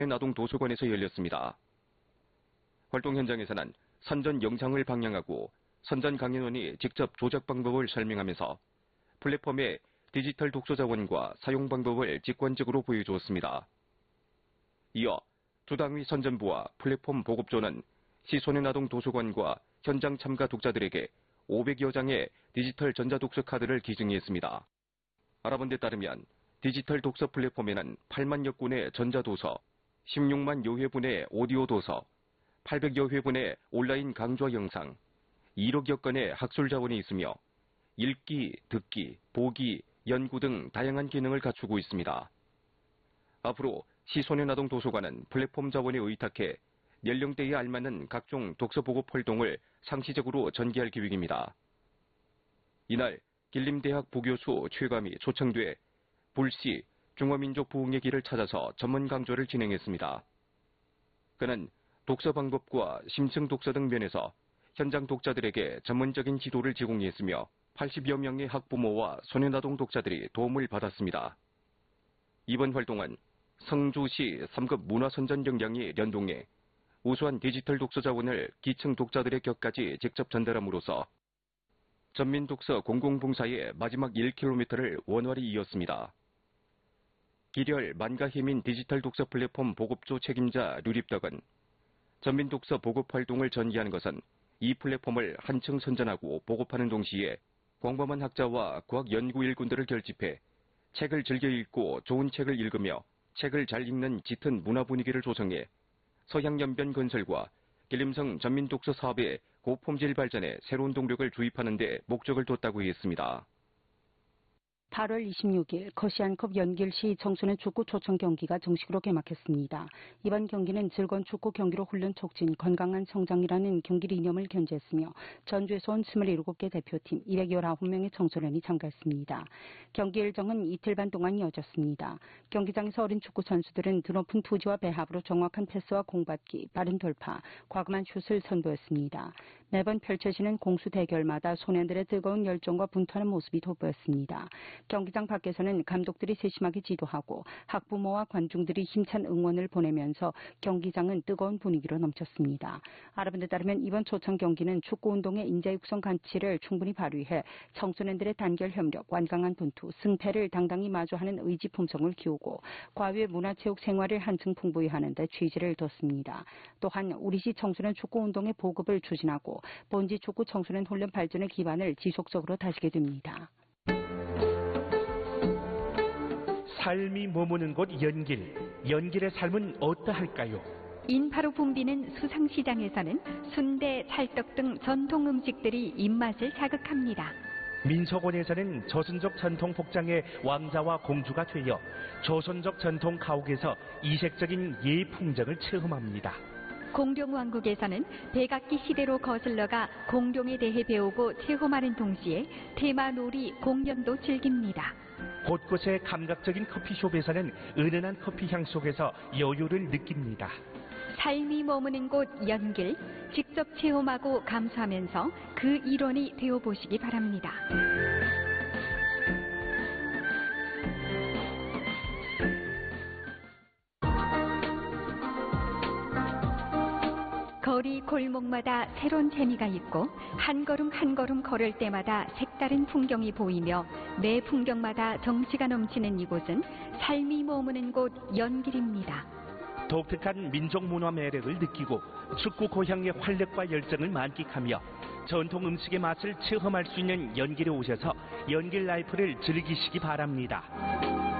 아동 도서관에서 열렸습니다. 활동 현장에서는 선전 영상을 방영하고 선전 강연원이 직접 조작 방법을 설명하면서 플랫폼의 디지털 독서 자원과 사용 방법을 직관적으로 보여주었습니다. 이어 주당위 선전부와 플랫폼 보급조는 시소년 아동 도서관과 현장 참가 독자들에게 500여 장의 디지털 전자독서 카드를 기증했습니다. 알아본 데 따르면 디지털 독서 플랫폼에는 8만여 권의 전자도서, 16만여 회분의 오디오 도서, 800여 회분의 온라인 강좌 영상, 1억여 건의 학술 자원이 있으며 읽기, 듣기, 보기, 연구 등 다양한 기능을 갖추고 있습니다. 앞으로 시소년 아동 도서관은 플랫폼 자원에 의탁해 연령대에 알맞는 각종 독서 보급 활동을 상시적으로 전개할 계획입니다. 이날 길림대학 부교수 최감이 초청돼 불시 중화민족 부흥의 길을 찾아서 전문 강좌를 진행했습니다. 그는 독서 방법과 심층 독서 등 면에서 현장 독자들에게 전문적인 지도를 제공했으며 80여 명의 학부모와 소년아동 독자들이 도움을 받았습니다. 이번 활동은 성주시 3급 문화선전 역량이 연동해 우수한 디지털 독서 자원을 기층 독자들의 곁까지 직접 전달함으로써 전민독서 공공봉사의 마지막 1km를 원활히 이었습니다. 기렬 만가희민 디지털 독서 플랫폼 보급조 책임자 류립덕은 전민독서 보급 활동을 전개하는 것은 이 플랫폼을 한층 선전하고 보급하는 동시에 광범한 학자와 과학 연구 일꾼들을 결집해 책을 즐겨 읽고 좋은 책을 읽으며 책을 잘 읽는 짙은 문화 분위기를 조성해 서양연변 건설과 길림성 전민독서 사업의 고품질 발전에 새로운 동력을 주입하는 데 목적을 뒀다고 했습니다. 8월 26일 거시안컵 연길시 청소년 축구 초청 경기가 정식으로 개막했습니다. 이번 경기는 즐거운 축구 경기로 훈련 촉진, 건강한 성장이라는 경기를 이념을 견지했으며 전주에서 온 27개 대표팀 219명의 청소년이 참가했습니다. 경기 일정은 이틀 반 동안 이어졌습니다. 경기장에서 어린 축구 선수들은 드높은 투지와 배합으로 정확한 패스와 공받기, 빠른 돌파, 과감한 슛을 선보였습니다. 매번 펼쳐지는 공수 대결마다 소년들의 뜨거운 열정과 분투하는 모습이 돋보였습니다. 경기장 밖에서는 감독들이 세심하게 지도하고 학부모와 관중들이 힘찬 응원을 보내면서 경기장은 뜨거운 분위기로 넘쳤습니다. 알아본 데 따르면 이번 초청 경기는 축구운동의 인재 육성 가치를 충분히 발휘해 청소년들의 단결 협력, 완강한 분투, 승패를 당당히 마주하는 의지 품성을 키우고 과외 문화체육 생활을 한층 풍부히 하는 데 취지를 뒀습니다. 또한 우리시 청소년 축구운동의 보급을 추진하고 본지 축구 청소년 훈련 발전의 기반을 지속적으로 다지게 됩니다. 삶이 머무는 곳 연길. 연길의 삶은 어떠할까요? 인파로 붐비는 수상시장에서는 순대, 찰떡 등 전통 음식들이 입맛을 자극합니다. 민속원에서는 조선족 전통 복장의 왕자와 공주가 되어 조선족 전통 가옥에서 이색적인 예풍정을 체험합니다. 공룡왕국에서는 백악기 시대로 거슬러가 공룡에 대해 배우고 체험하는 동시에 테마 놀이 공연도 즐깁니다. 곳곳의 감각적인 커피숍에서는 은은한 커피 향 속에서 여유를 느낍니다. 삶이 머무는 곳 연길, 직접 체험하고 감수하면서 그 일원이 되어보시기 바랍니다. 거리 골목마다 새로운 재미가 있고 한 걸음 한 걸음 걸을 때마다 색다른 풍경이 보이며 매 풍경마다 정취가 넘치는 이곳은 삶이 머무는 곳 연길입니다. 독특한 민족 문화 매력을 느끼고 축구 고향의 활력과 열정을 만끽하며 전통 음식의 맛을 체험할 수 있는 연길에 오셔서 연길 라이프를 즐기시기 바랍니다.